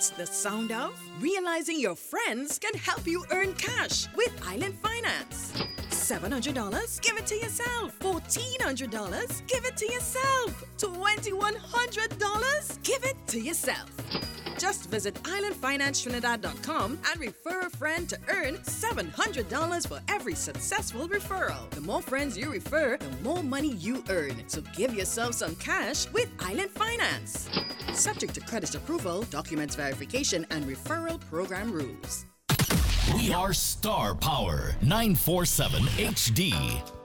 What's the sound of? Realizing your friends can help you earn cash with Island Finance. $700? Give it to yourself. $1,400? Give it to yourself. $2,100? Give it to yourself. Just visit islandfinancetrinidad.com and refer a friend to earn $700 for every successful referral. The more friends you refer, the more money you earn. So give yourself some cash with Island Finance. Subject to credit approval, documents verification, and referral program rules. We are Star Power 947 HD.